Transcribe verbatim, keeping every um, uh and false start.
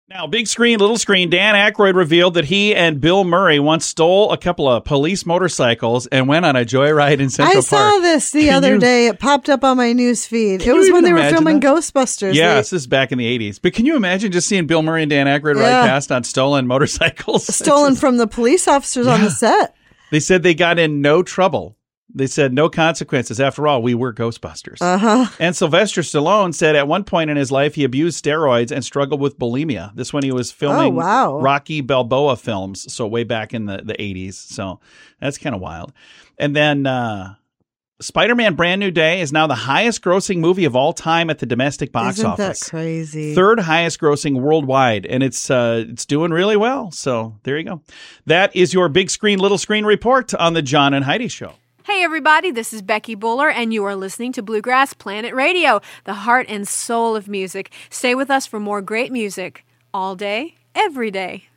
Now, big screen, little screen, Dan Aykroyd revealed that he and Bill Murray once stole a couple of police motorcycles and went on a joyride in Central I Park. saw this the Can other you- day. It popped up on my news feed. Can It you was when even they were imagine filming that? Ghostbusters. Yeah, They this is back in the eighties. But can you imagine just seeing Bill Murray and Dan Aykroyd Yeah. ride past on stolen motorcycles? stolen It's just- from the police officers on Yeah. the set. They said they got in no trouble. They said no consequences. After all, we were Ghostbusters. Uh-huh. And Sylvester Stallone said at one point in his life he abused steroids and struggled with bulimia. This when he was filming Oh, wow. Rocky Balboa films, so way back in the, the eighties. So that's kind of wild. And then uh, Spider-Man Brand New Day is now the highest grossing movie of all time at the domestic box Isn't office. that crazy? Third highest grossing worldwide, and it's uh, it's doing really well. So there you go. That is your big screen, little screen report on the John and Heidi Show. Hey everybody, this is Becky Buller, and you are listening to Bluegrass Planet Radio, the heart and soul of music. Stay with us for more great music all day, every day.